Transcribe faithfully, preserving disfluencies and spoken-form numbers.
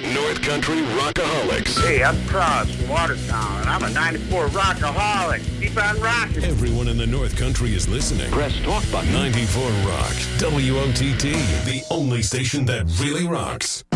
North Country Rockaholics. Hey, I'm Cross from Watertown, and I'm a ninety-four Rockaholic. Keep on rocking. Everyone in the North Country is listening. Press talk button. ninety-four Rock. W O T T, the only station that really rocks.